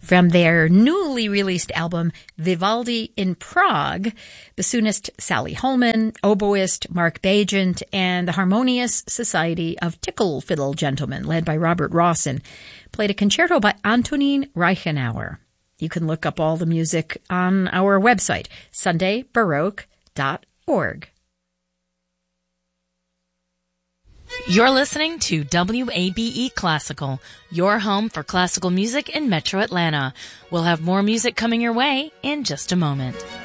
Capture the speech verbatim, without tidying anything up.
From their newly released album, Vivaldi in Prague, bassoonist Sally Holman, oboist Mark Bagent, and the Harmonious Society of Tickle Fiddle Gentlemen, led by Robert Rawson, played a concerto by Antonin Reichenauer. You can look up all the music on our website, sunday baroque dot org. You're listening to W A B E Classical, your home for classical music in Metro Atlanta. We'll have more music coming your way in just a moment.